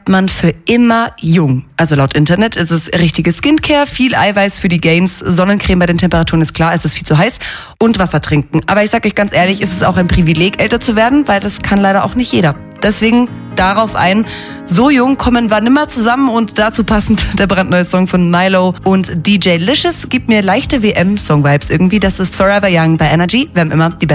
bleibt man für immer jung. Also laut Internet ist es richtige Skincare, viel Eiweiß für die Gains, Sonnencreme bei den Temperaturen ist klar, es ist viel zu heiß und Wasser trinken. Aber ich sag euch ganz ehrlich, ist es auch ein Privileg, älter zu werden, weil das kann leider auch nicht jeder. Deswegen darauf ein, so jung kommen wir nimmer zusammen und dazu passend der brandneue Song von Milo und DJ Licious gibt mir leichte WM-Song-Vibes irgendwie. Das ist Forever Young bei Energy. Wir haben immer die